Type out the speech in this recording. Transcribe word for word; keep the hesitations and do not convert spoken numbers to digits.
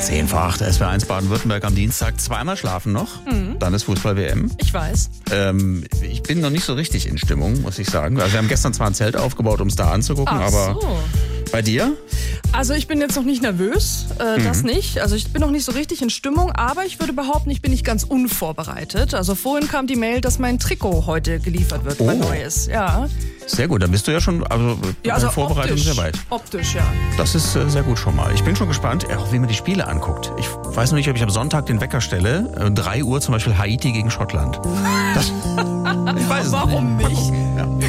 zehn vor acht, S W R eins Baden-Württemberg am Dienstag. Zweimal schlafen noch, mhm. dann ist Fußball-W M. Ich weiß. Ähm, ich bin noch nicht so richtig in Stimmung, muss ich sagen. Also wir haben gestern zwar ein Zelt aufgebaut, um es da anzugucken, Ach aber so. Bei dir? Also ich bin jetzt noch nicht nervös, äh, mhm. das nicht. Also ich bin noch nicht so richtig in Stimmung, aber ich würde behaupten, ich bin nicht ganz unvorbereitet. Also vorhin kam die Mail, dass mein Trikot heute geliefert wird, oh. mein neues. Ja. Sehr gut, dann bist du ja schon also ja, also Vorbereitung optisch, sehr weit. Optisch, ja. Das ist äh, sehr gut schon mal. Ich bin schon gespannt, auch wie man die Spiele anguckt. Ich weiß noch nicht, ob ich am Sonntag den Wecker stelle. Äh, drei Uhr zum Beispiel Haiti gegen Schottland. Das, ich weiß es Warum nicht? nicht? Ja.